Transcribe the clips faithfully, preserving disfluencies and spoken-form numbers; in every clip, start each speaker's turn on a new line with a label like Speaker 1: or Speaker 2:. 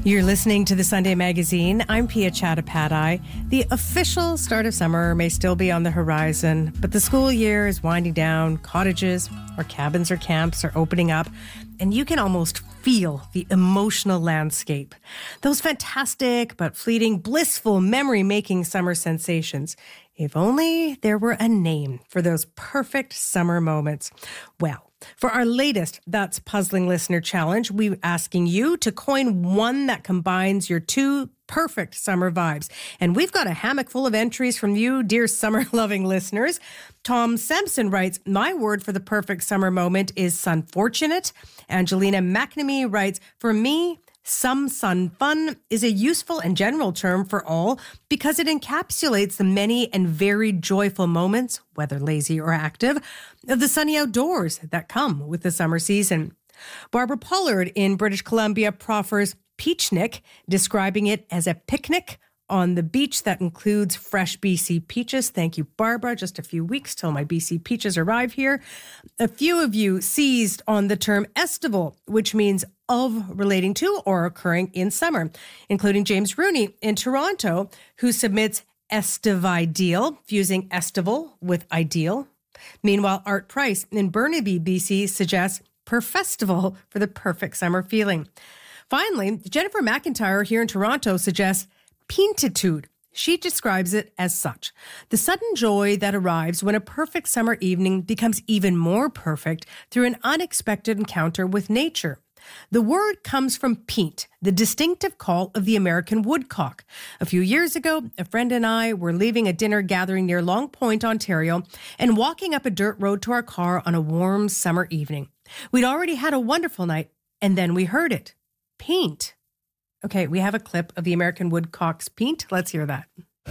Speaker 1: You're listening to the Sunday Magazine. I'm Pia Chattopadhyay. The official start of summer may still be on the horizon, but the school year is winding down. Cottages or cabins or camps are opening up, and you can almost feel the emotional landscape. Those fantastic but fleeting, blissful, memory-making summer sensations. If only there were a name for those perfect summer moments. Well, for our latest That's Puzzling Listener Challenge, we're asking you to coin one that combines your two perfect summer vibes. And we've got a hammock full of entries from you, dear summer-loving listeners. Tom Sampson writes, my word for the perfect summer moment is sunfortunate. Angelina McNamee writes, for me, some sun fun is a useful and general term for all because it encapsulates the many and very joyful moments, whether lazy or active, of the sunny outdoors that come with the summer season. Barbara Pollard in British Columbia proffers peachnik, describing it as a picnic on the beach that includes fresh B C peaches. Thank you, Barbara. Just a few weeks till my B C peaches arrive here. A few of you seized on the term estival, which means of, relating to, or occurring in summer, including James Rooney in Toronto, who submits estivideal, fusing estival with ideal. Meanwhile, Art Price in Burnaby, B C suggests perfestival for the perfect summer feeling. Finally, Jennifer McIntyre here in Toronto suggests peentitude. She describes it as such: the sudden joy that arrives when a perfect summer evening becomes even more perfect through an unexpected encounter with nature. The word comes from peent, the distinctive call of the American woodcock. A few years ago, a friend and I were leaving a dinner gathering near Long Point, Ontario, and walking up a dirt road to our car on a warm summer evening. We'd already had a wonderful night, and then we heard it. Peent. Okay, we have a clip of the American woodcock's peent. Let's hear that.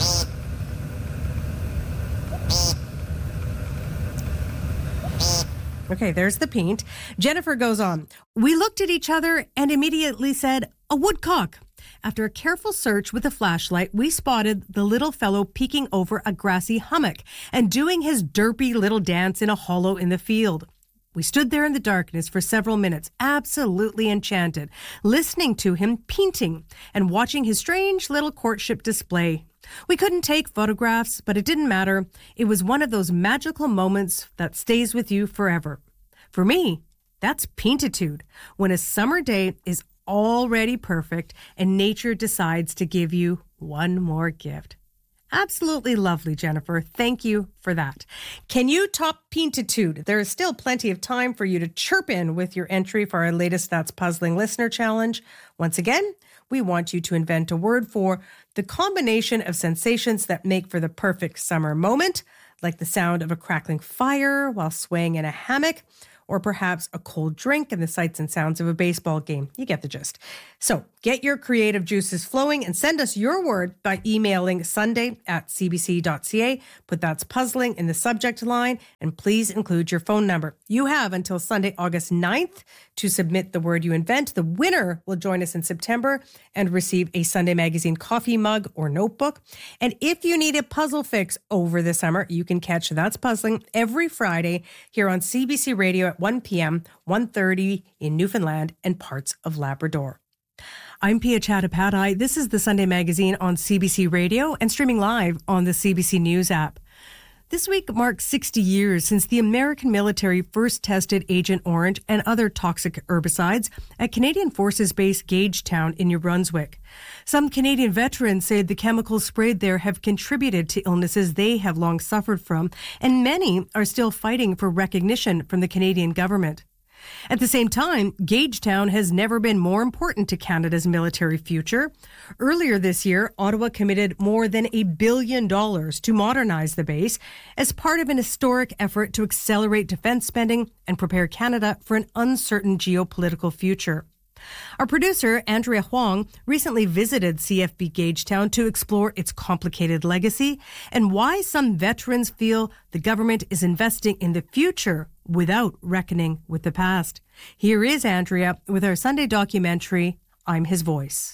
Speaker 1: Okay, there's the peent. Jennifer goes on. We looked at each other and immediately said, a woodcock. After a careful search with a flashlight, we spotted the little fellow peeking over a grassy hummock and doing his derpy little dance in a hollow in the field. We stood there in the darkness for several minutes, absolutely enchanted, listening to him peenting and watching his strange little courtship display. We couldn't take photographs, but it didn't matter. It was one of those magical moments that stays with you forever. For me, that's peentitude, when a summer day is already perfect and nature decides to give you one more gift. Absolutely lovely, Jennifer. Thank you for that. Can you top peentitude? There is still plenty of time for you to chirp in with your entry for our latest That's Puzzling Listener Challenge. Once again, we want you to invent a word for the combination of sensations that make for the perfect summer moment, like the sound of a crackling fire while swaying in a hammock, or perhaps a cold drink and the sights and sounds of a baseball game. You get the gist. So get your creative juices flowing and send us your word by emailing sunday at c b c dot c a. Put That's Puzzling in the subject line, and please include your phone number. You have until Sunday, August ninth to submit the word you invent. The winner will join us in September and receive a Sunday Magazine coffee mug or notebook. And if you need a puzzle fix over the summer, you can catch That's Puzzling every Friday here on C B C Radio at one p.m., one thirty in Newfoundland and parts of Labrador. I'm Pia Chattopadhyay. This is the Sunday Magazine on C B C Radio and streaming live on the C B C News app. This week marks sixty years since the American military first tested Agent Orange and other toxic herbicides at Canadian Forces Base Gagetown in New Brunswick. Some Canadian veterans say the chemicals sprayed there have contributed to illnesses they have long suffered from, and many are still fighting for recognition from the Canadian government. At the same time, Gagetown has never been more important to Canada's military future. Earlier this year, Ottawa committed more than a billion dollars to modernize the base as part of an historic effort to accelerate defense spending and prepare Canada for an uncertain geopolitical future. Our producer, Andrea Huang, recently visited C F B Gagetown to explore its complicated legacy and why some veterans feel the government is investing in the future without reckoning with the past. Here is Andrea with our Sunday documentary, I'm His Voice.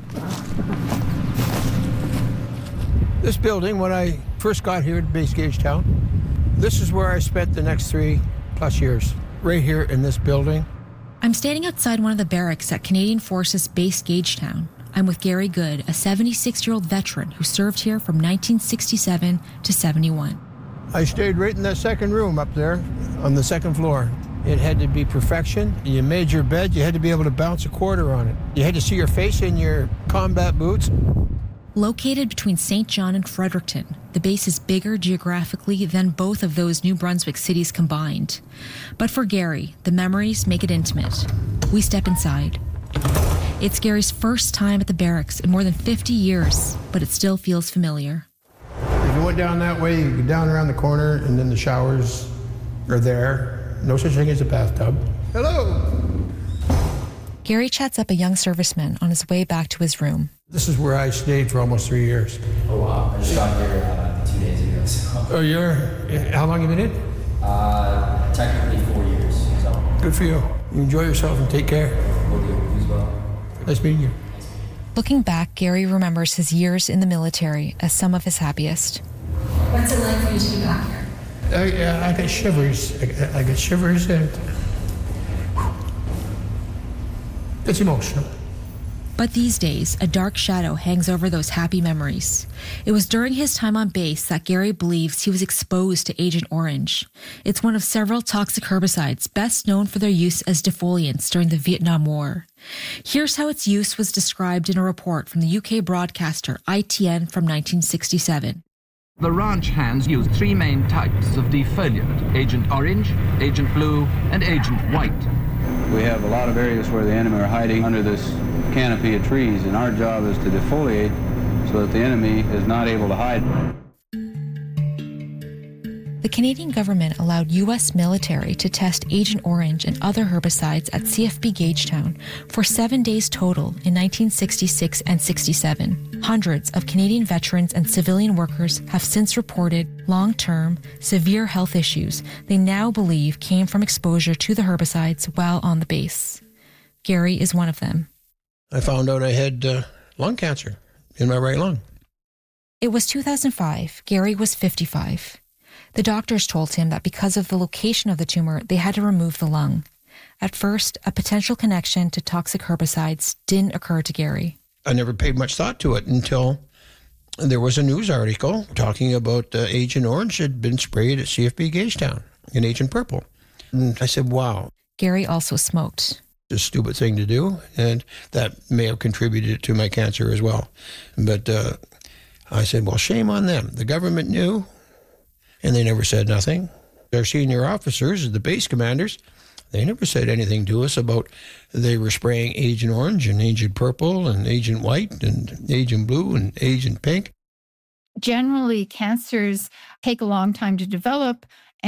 Speaker 2: This building, when I first got here at Base Gagetown, this is where I spent the next three plus years, right here in this building.
Speaker 3: I'm standing outside one of the barracks at Canadian Forces Base Gagetown. I'm with Gary Good, a seventy-six-year-old veteran who served here from nineteen sixty-seven to seventy-one.
Speaker 2: I stayed right in that second room up there on the second floor. It had to be perfection. You made your bed, you had to be able to bounce a quarter on it. You had to see your face in your combat boots.
Speaker 3: Located between Saint John and Fredericton, the base is bigger geographically than both of those New Brunswick cities combined. But for Gary, the memories make it intimate. We step inside. It's Gary's first time at the barracks in more than fifty years, but it still feels familiar.
Speaker 2: If you went down that way, you go down around the corner, and then the showers are there. No such thing as a bathtub. Hello!
Speaker 3: Gary chats up a young serviceman on his way back to his room.
Speaker 2: This is where I stayed for almost three years.
Speaker 4: Oh, wow. I just got here uh, two days ago. So.
Speaker 2: Oh, you're... How long have you been in?
Speaker 4: Uh, technically four years. So.
Speaker 2: Good for you. You enjoy yourself and take care.
Speaker 4: Will do. You as well.
Speaker 2: Nice meeting you.
Speaker 3: Looking back, Gary remembers his years in the military as some of his happiest. What's it like for you to be back here?
Speaker 2: I, uh, I get shivers. I, I get shivers and... It's emotional.
Speaker 3: But these days, a dark shadow hangs over those happy memories. It was during his time on base that Gary believes he was exposed to Agent Orange. It's one of several toxic herbicides best known for their use as defoliants during the Vietnam War. Here's how its use was described in a report from the U K broadcaster I T N from nineteen sixty-seven.
Speaker 5: The ranch hands use three main types of defoliant: Agent Orange, Agent Blue, and Agent White.
Speaker 6: We have a lot of areas where the enemy are hiding under this canopy of trees, and our job is to defoliate so that the enemy is not able to hide.
Speaker 3: The Canadian government allowed U S military to test Agent Orange and other herbicides at C F B Gagetown for seven days total in nineteen sixty-six and sixty-seven. Hundreds of Canadian veterans and civilian workers have since reported long-term, severe health issues they now believe came from exposure to the herbicides while on the base. Gary is one of them.
Speaker 2: I found out I had uh, lung cancer in my right lung.
Speaker 3: It was two thousand five. Gary was fifty-five. The doctors told him that because of the location of the tumor, they had to remove the lung. At first, a potential connection to toxic herbicides didn't occur to Gary.
Speaker 2: I never paid much thought to it until there was a news article talking about uh, Agent Orange had been sprayed at C F B Gagetown in Agent Purple. And I said, wow.
Speaker 3: Gary also smoked.
Speaker 2: It's a stupid thing to do, and that may have contributed to my cancer as well. But uh, I said, well, shame on them. The government knew, and they never said nothing. Our senior officers, the base commanders, they never said anything to us about they were spraying Agent Orange and Agent Purple and Agent White and Agent Blue and Agent Pink.
Speaker 7: Generally, cancers take a long time to develop,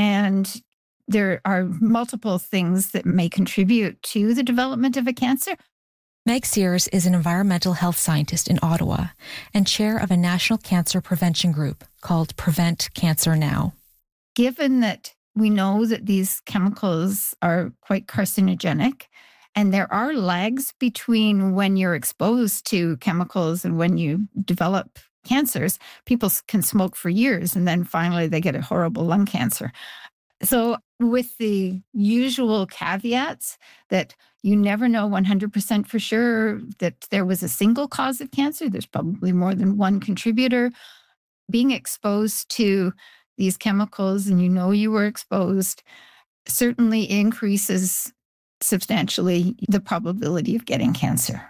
Speaker 7: and there are multiple things that may contribute to the development of a cancer.
Speaker 3: Meg Sears is an environmental health scientist in Ottawa and chair of a national cancer prevention group called Prevent Cancer Now.
Speaker 7: Given that we know that these chemicals are quite carcinogenic, and there are lags between when you're exposed to chemicals and when you develop cancers, people can smoke for years and then finally they get a horrible lung cancer. So with the usual caveats that you never know one hundred percent for sure that there was a single cause of cancer, there's probably more than one contributor. Being exposed to these chemicals and you know you were exposed certainly increases substantially the probability of getting cancer.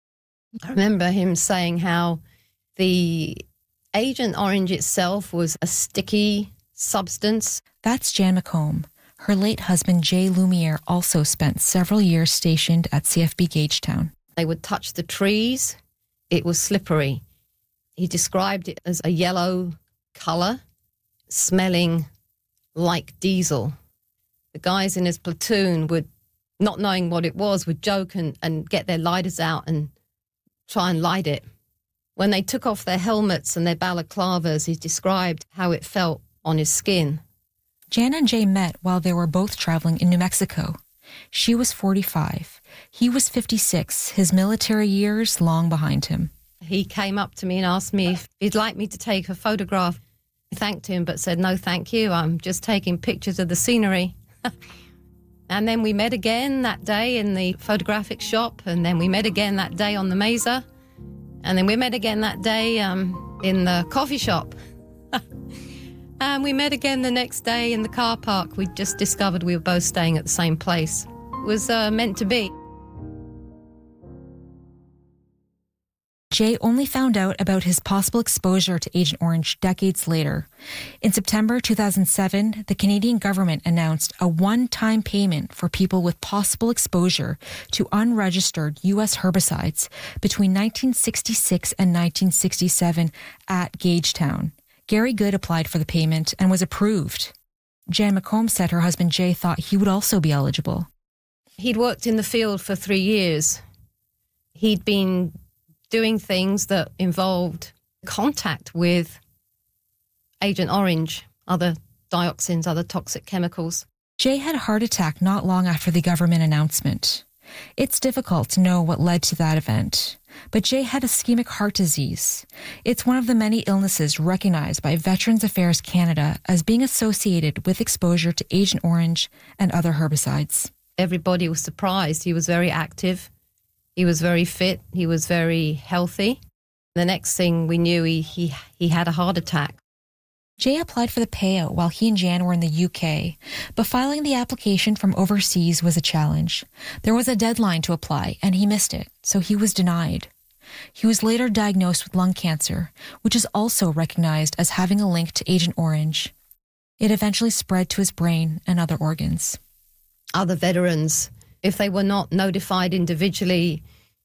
Speaker 8: I remember him saying how the Agent Orange itself was a sticky substance.
Speaker 3: That's Jan McComb. Her late husband, Jay Lumiere, also spent several years stationed at C F B Gagetown.
Speaker 8: They would touch the trees. It was slippery. He described it as a yellow colour, smelling like diesel. The guys in his platoon would, not knowing what it was, would joke and, and get their lighters out and try and light it. When they took off their helmets and their balaclavas, he described how it felt on his skin.
Speaker 3: Jan and Jay met while they were both traveling in New Mexico. She was forty-five. He was fifty-six, his military years long behind him.
Speaker 8: He came up to me and asked me if he'd like me to take a photograph. I thanked him but said, no, thank you. I'm just taking pictures of the scenery. And then we met again that day in the photographic shop, and then we met again that day on the Mesa, and then we met again that day um, in the coffee shop. And we met again the next day in the car park. We just discovered we were both staying at the same place. It was uh, meant to be.
Speaker 3: Jay only found out about his possible exposure to Agent Orange decades later. In September two thousand seven, the Canadian government announced a one-time payment for people with possible exposure to unregistered U S herbicides between nineteen sixty-six and nineteen sixty-seven at Gagetown. Gary Good applied for the payment and was approved. Jan McComb said her husband Jay thought he would also be eligible.
Speaker 8: He'd worked in the field for three years. He'd been doing things that involved contact with Agent Orange, other dioxins, other toxic chemicals.
Speaker 3: Jay had a heart attack not long after the government announcement. It's difficult to know what led to that event, but Jay had ischemic heart disease. It's one of the many illnesses recognized by Veterans Affairs Canada as being associated with exposure to Agent Orange and other herbicides.
Speaker 8: Everybody was surprised. He was very active. He was very fit. He was very healthy. The next thing we knew, he he, he had a heart attack.
Speaker 3: Jay applied for the payout while he and Jan were in the U K, but filing the application from overseas was a challenge. There was a deadline to apply, and he missed it, so he was denied. He was later diagnosed with lung cancer, which is also recognized as having a link to Agent Orange. It eventually spread to his brain and other organs.
Speaker 8: Other veterans, if they were not notified individually,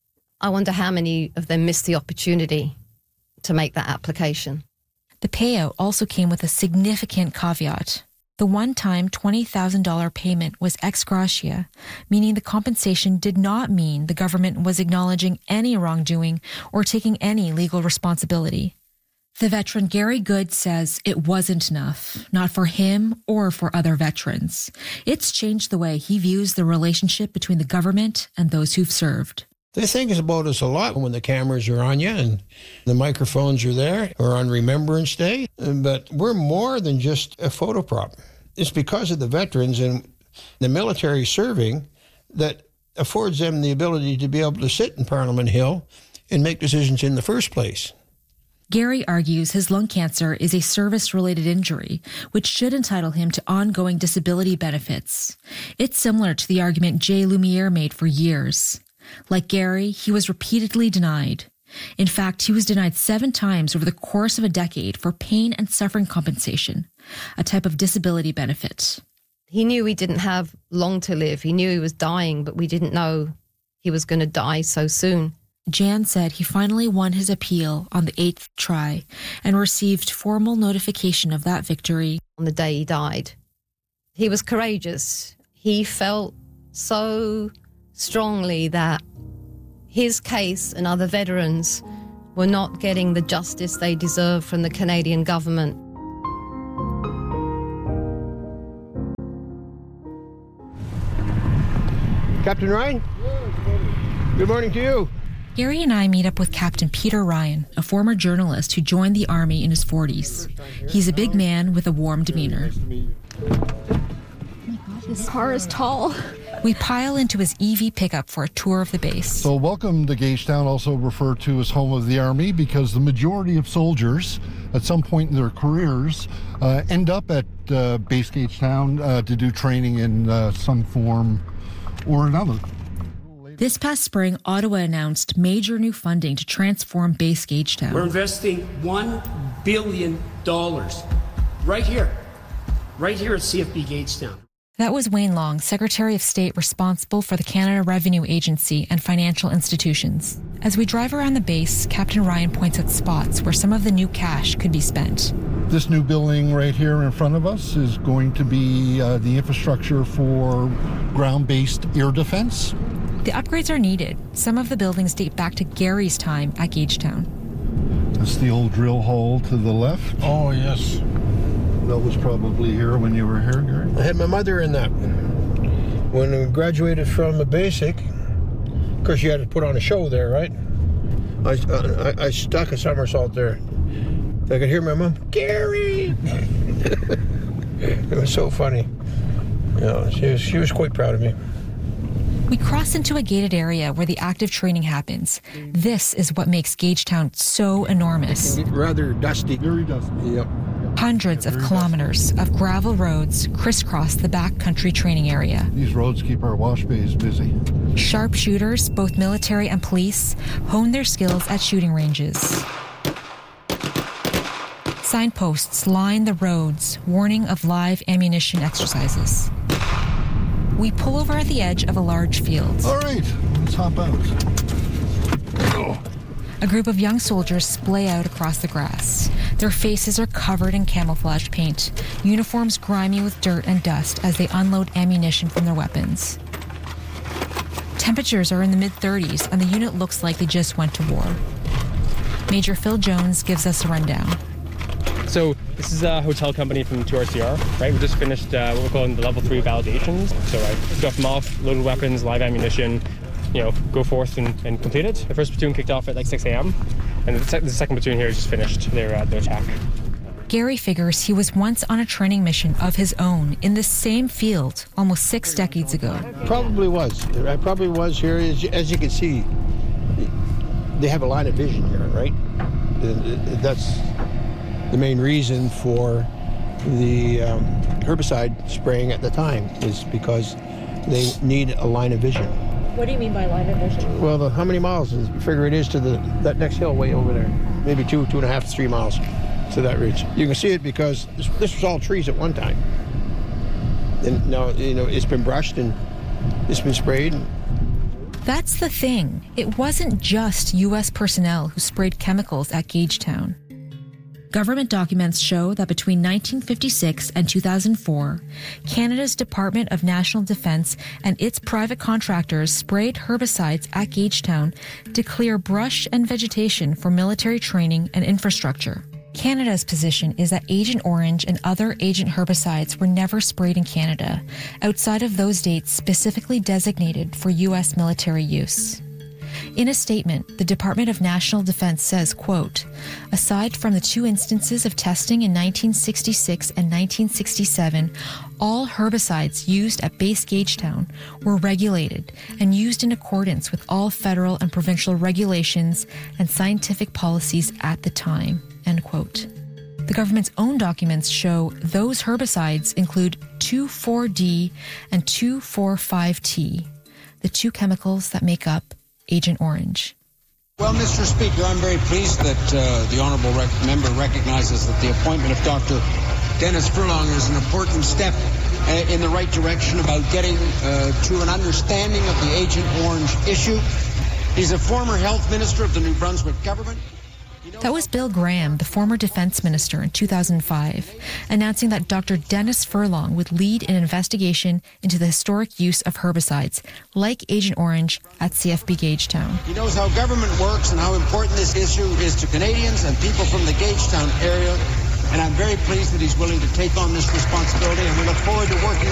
Speaker 8: I wonder how many of them missed the opportunity to make that application.
Speaker 3: The payout also came with a significant caveat. The one-time twenty thousand dollars payment was ex gratia, meaning the compensation did not mean the government was acknowledging any wrongdoing or taking any legal responsibility. The veteran Gary Good says it wasn't enough, not for him or for other veterans. It's changed the way he views the relationship between the government and those who've served.
Speaker 2: They think about us a lot when the cameras are on you and the microphones are there or on Remembrance Day. But we're more than just a photo prop. It's because of the veterans and the military serving that affords them the ability to be able to sit in Parliament Hill and make decisions in the first place.
Speaker 3: Gary argues his lung cancer is a service-related injury, which should entitle him to ongoing disability benefits. It's similar to the argument Jay Lumiere made for years. Like Gary, he was repeatedly denied. In fact, he was denied seven times over the course of a decade for pain and suffering compensation, a type of disability benefit.
Speaker 8: He knew he didn't have long to live. He knew he was dying, but we didn't know he was going to die so soon.
Speaker 3: Jan said he finally won his appeal on the eighth try and received formal notification of that victory
Speaker 8: on the day he died. He was courageous. He felt so strongly that his case and other veterans were not getting the justice they deserve from the Canadian government.
Speaker 2: Captain Ryan? Good morning to you.
Speaker 3: Gary and I meet up with Captain Peter Ryan, a former journalist who joined the Army in his forties. He's a big man with a warm demeanor.
Speaker 9: This car is tall.
Speaker 3: We pile into his E V pickup for a tour of the base.
Speaker 10: So welcome to Gagetown, also referred to as home of the Army, because the majority of soldiers at some point in their careers uh, end up at uh, base Gagetown uh, to do training in uh, some form or another.
Speaker 3: This past spring, Ottawa announced major new funding to transform base Gagetown.
Speaker 11: We're investing one billion dollars right here, right here at C F B Gagetown.
Speaker 3: That was Wayne Long, Secretary of State responsible for the Canada Revenue Agency and financial institutions. As we drive around the base, Captain Ryan points at spots where some of the new cash could be spent.
Speaker 10: This new building right here in front of us is going to be uh, the infrastructure for ground-based air defense.
Speaker 3: The upgrades are needed. Some of the buildings date back to Gary's time at Gagetown.
Speaker 10: That's the old drill hall to the left.
Speaker 2: Oh, yes.
Speaker 10: That was probably here when you were here, Gary?
Speaker 2: I had my mother in that. When we graduated from the basic, of course you had to put on a show there, right? I, I, I stuck a somersault there. I could hear my mom, Gary! It was so funny. Yeah, she was, she was quite proud of me.
Speaker 3: We cross into a gated area where the active training happens. This is what makes Gagetown so enormous.
Speaker 2: Rather dusty.
Speaker 10: Very dusty.
Speaker 2: Yep.
Speaker 3: Hundreds of kilometers of gravel roads crisscross the backcountry training area.
Speaker 10: These roads keep our wash bays busy.
Speaker 3: Sharpshooters, both military and police, hone their skills at shooting ranges. Signposts line the roads, warning of live ammunition exercises. We pull over at the edge of a large field.
Speaker 10: All right, let's hop out. Oh.
Speaker 3: A group of young soldiers splay out across the grass. Their faces are covered in camouflage paint, uniforms grimy with dirt and dust as they unload ammunition from their weapons. Temperatures are in the mid thirties and the unit looks like they just went to war. Major Phil Jones gives us a rundown.
Speaker 9: So this is a hotel company from two R C R, right? We just finished uh, what we're calling the level three validations. So I drop them off, loaded weapons, live ammunition, you know, go forth and, and complete it. The first platoon kicked off at like six a.m. and the, sec- the second platoon here just finished their, uh, their attack.
Speaker 3: Gary figures he was once on a training mission of his own in the same field almost six decades ago.
Speaker 2: Probably was. I probably was here. As, as you can see, they have a line of vision here, right? That's the main reason for the um, herbicide spraying at the time, is because they need a line of vision.
Speaker 3: What do you mean by line of vision?
Speaker 2: Well, the, how many miles is, figure it is to the that next hill way over there? Maybe two, two and a half, three miles to that ridge. You can see it because this, this was all trees at one time. And now, you know, it's been brushed and it's been sprayed.
Speaker 3: That's the thing. It wasn't just U S personnel who sprayed chemicals at Gagetown. Government documents show that between nineteen fifty-six and two thousand four, Canada's Department of National Defence and its private contractors sprayed herbicides at Gagetown to clear brush and vegetation for military training and infrastructure. Canada's position is that Agent Orange and other agent herbicides were never sprayed in Canada, outside of those dates specifically designated for U S military use. In a statement, the Department of National Defense says, quote, aside from the two instances of testing in nineteen sixty-six and nineteen sixty-seven, all herbicides used at Base Gagetown were regulated and used in accordance with all federal and provincial regulations and scientific policies at the time, end quote. The government's own documents show those herbicides include two four D and two four five T, the two chemicals that make up Agent Orange.
Speaker 12: Well, Mister Speaker, I'm very pleased that uh, the honourable rec- member recognizes that the appointment of Doctor Dennis Furlong is an important step uh, in the right direction about getting uh, to an understanding of the Agent Orange issue. He's a former health minister of the New Brunswick government.
Speaker 3: That was Bill Graham, the former defense minister, in two thousand five, announcing that Doctor Dennis Furlong would lead an investigation into the historic use of herbicides, like Agent Orange, at C F B Gagetown.
Speaker 12: He knows how government works and how important this issue is to Canadians and people from the Gagetown area, and I'm very pleased that he's willing to take on this responsibility, and we look forward to working